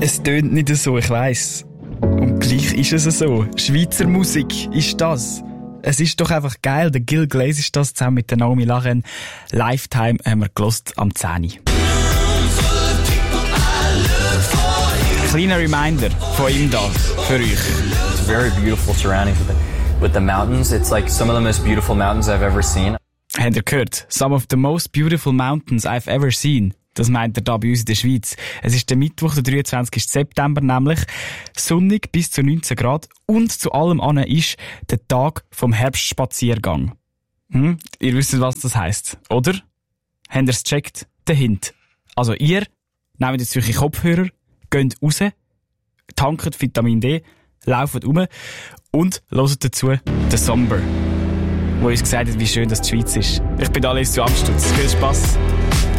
Es tönt nicht so, ich weiss. Und gleich ist es so. Schweizer Musik ist das. Es ist doch einfach geil. Der Gil Glaze ist das zusammen mit der Naomi Lachen. Lifetime haben wir gelost am 10. Kleiner Reminder von ihm da für euch. It's very beautiful surroundings with the mountains. It's like some of the most beautiful mountains I've ever seen. Habt ihr gehört? Some of the most beautiful mountains I've ever seen. Das meint er da bei uns in der Schweiz. Es ist der Mittwoch, der 23. September nämlich. Sonnig bis zu 19 Grad. Und zu allem anderen ist der Tag vom Herbstspaziergang. Ihr wisst, was das heisst, oder? Habt ihr es gecheckt? Der Hint. Also ihr nehmt jetzt eure Kopfhörer, geht raus, tankt Vitamin D, lauft rum und hört dazu den Somber, wo uns gesagt hat, wie schön das die Schweiz ist. Ich bin Alice zu Amstutz. Viel Spass!